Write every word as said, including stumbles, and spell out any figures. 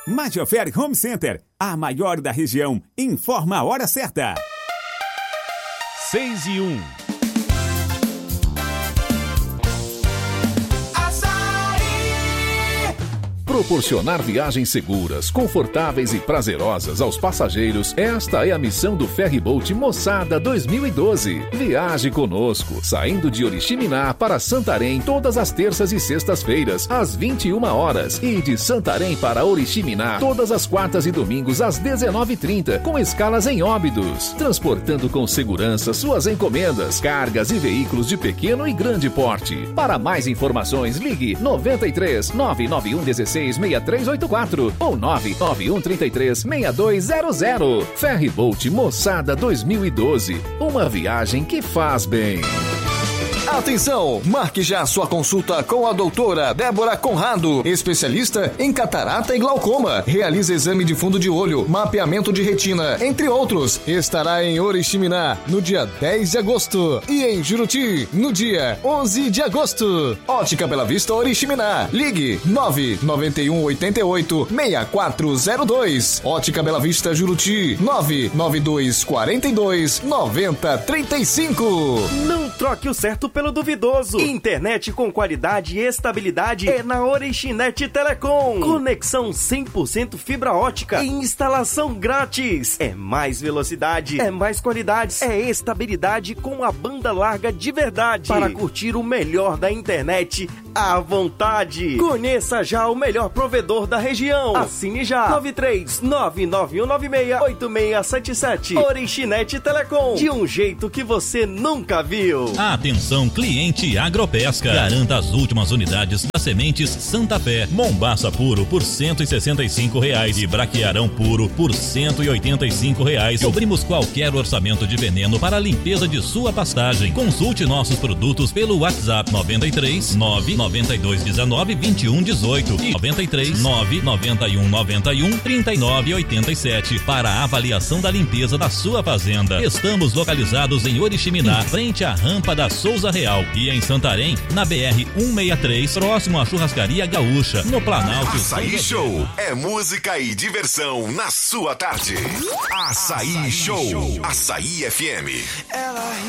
Majoferi Home Center, a maior da região, informa a hora certa. seis e um. Proporcionar viagens seguras, confortáveis e prazerosas aos passageiros, esta é a missão do Ferryboat Moçada dois mil e doze. Viaje conosco, saindo de Oriximiná para Santarém todas as terças e sextas-feiras, às vinte e uma horas, e de Santarém para Oriximiná todas as quartas e domingos às dezenove e trinta, com escalas em Óbidos, transportando com segurança suas encomendas, cargas e veículos de pequeno e grande porte. Para mais informações, ligue noventa e três, nove nove um dezesseis, seis três oito quatro ou nove nove um três três, seis dois zero zero. Ferryboat Moçada dois mil e doze. Uma viagem que faz bem. Atenção! Marque já sua consulta com a doutora Débora Conrado, especialista em catarata e glaucoma. Realiza exame de fundo de olho, mapeamento de retina, entre outros. Estará em Oriximiná no dia dez de agosto e em Juruti no dia onze de agosto. Ótica Bela Vista Oriximiná. Ligue nove nove um oito oito, seis quatro zero dois. Ótica Bela Vista Juruti nove nove dois quatro dois, nove zero três cinco. Não troque o certo pelo duvidoso. Internet com qualidade e estabilidade é na Orixinet Telecom. Conexão cem por cento fibra ótica e instalação grátis. É mais velocidade, é mais qualidade, é estabilidade com a banda larga de verdade. Para curtir o melhor da internet à vontade. Conheça já o melhor provedor da região. Assine já. nove três nove nove um nove seis oito seis sete sete. Orixinet Telecom. De um jeito que você nunca viu. Atenção, cliente Agropesca. Garanta as últimas unidades das sementes Santa Fé. Mombaça puro por cento e sessenta e cinco reais e braquiarão puro por cento e oitenta e cinco reais. Cobrimos qualquer orçamento de veneno para a limpeza de sua pastagem. Consulte nossos produtos pelo WhatsApp noventa e três, nove noventa e dois dezenove, vinte e um dezoito e noventa e três, nove noventa e um noventa e um, trinta e nove oitenta e sete para a avaliação da limpeza da sua fazenda. Estamos localizados em Oriximiná, frente à rampa da Souza Real, e em Santarém, na B R cento e sessenta e três, próximo à Churrascaria Gaúcha, no Planalto. Açaí Show é música e diversão na sua tarde. Açaí, Açaí Show. Show. Açaí F M. Ela